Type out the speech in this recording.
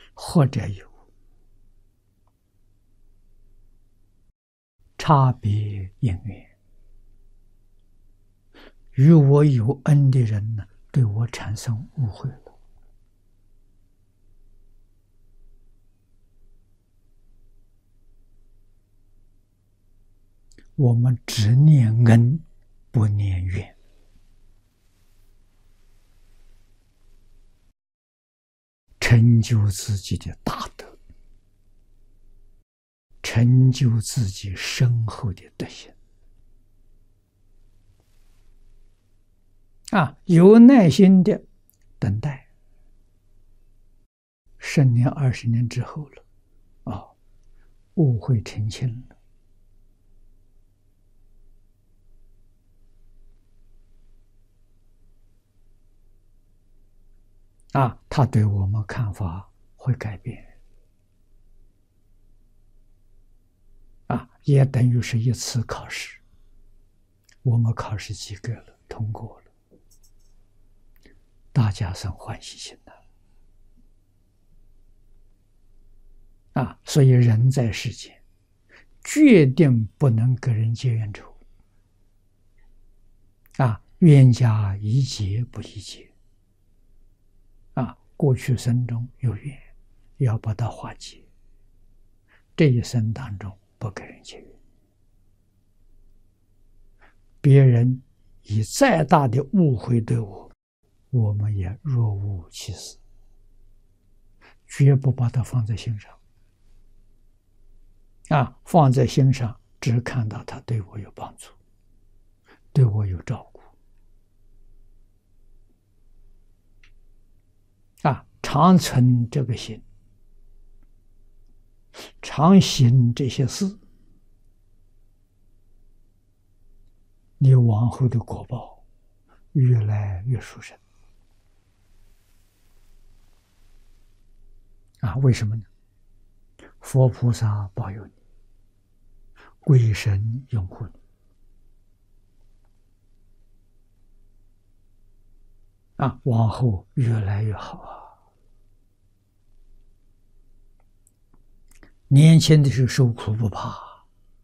或者有差别因缘，与我有恩的人呢，对我产生误会了。我们只念恩，不念怨。成就自己的大德，成就自己深厚的德行。有耐心的等待10年、20年之后了，误会澄清了。他对我们看法会改变，也等于是一次考试，我们考试及格了，通过了，大家生欢喜心的。所以人在世间，决定不能跟人结冤仇。冤家宜解不宜结。过去生中有冤，要把它化解。这一生当中不跟人结冤，别人以再大的误会对我，我们也若无其事，绝不把它放在心上。放在心上，只看到他对我有帮助，对我有照顾。常存这个心，常行这些事，你往后的果报越来越殊胜。为什么呢？佛菩萨保佑你，鬼神拥护你。往后越来越好。年轻的时候受苦不怕，